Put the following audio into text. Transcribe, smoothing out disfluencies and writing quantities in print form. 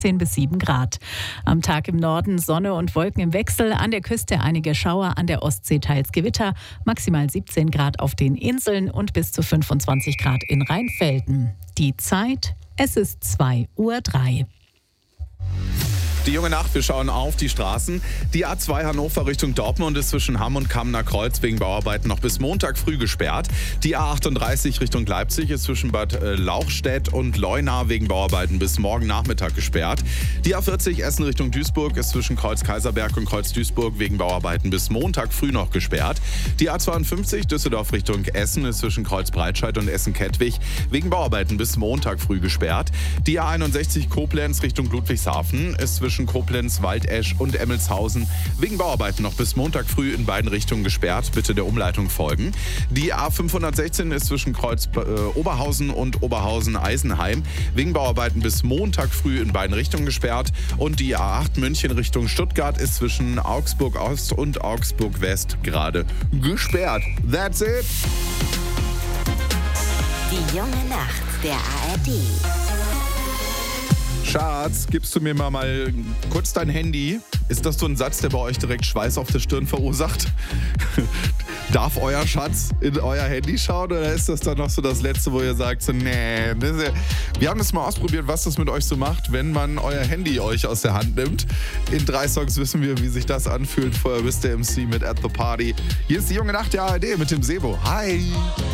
10 bis 7 Grad. Am Tag im Norden Sonne und Wolken im Wechsel, an der Küste einige Schauer, an der Ostsee teils Gewitter, maximal 17 Grad auf den Inseln und bis zu 25 Grad in Rheinfelden. Die Zeit, es ist 2:03 Uhr. Die junge Nacht, wir schauen auf die Straßen. Die A2 Hannover Richtung Dortmund ist zwischen Hamm und Kammener Kreuz wegen Bauarbeiten noch bis Montag früh gesperrt. Die A38 Richtung Leipzig ist zwischen Bad Lauchstädt und Leuna wegen Bauarbeiten bis morgen Nachmittag gesperrt. Die A40 Essen Richtung Duisburg ist zwischen Kreuz Kaiserberg und Kreuz Duisburg wegen Bauarbeiten bis Montag früh noch gesperrt. Die A52 Düsseldorf Richtung Essen ist zwischen Kreuz Breitscheid und Essen-Kettwig wegen Bauarbeiten bis Montag früh gesperrt. Die A61 Koblenz Richtung Ludwigshafen ist zwischen Koblenz, Waldesch und Emmelshausen wegen Bauarbeiten noch bis Montag früh in beiden Richtungen gesperrt. Bitte der Umleitung folgen. Die A516 ist zwischen Kreuz Oberhausen und Oberhausen-Eisenheim wegen Bauarbeiten bis Montag früh in beiden Richtungen gesperrt. Und die A8 München Richtung Stuttgart ist zwischen Augsburg Ost und Augsburg West gerade gesperrt. That's it. Die junge Nacht der ARD. Schatz, gibst du mir mal kurz dein Handy? Ist das so ein Satz, der bei euch direkt Schweiß auf der Stirn verursacht? Darf euer Schatz in euer Handy schauen oder ist das dann noch so das Letzte, wo ihr sagt, so, nee. Wir haben das mal ausprobiert, was das mit euch so macht, wenn man euer Handy euch aus der Hand nimmt. In 3 Songs wissen wir, wie sich das anfühlt. Vorher wisst ihr MC mit At The Party. Hier ist die junge Nacht der ARD mit dem Sebo. Hi!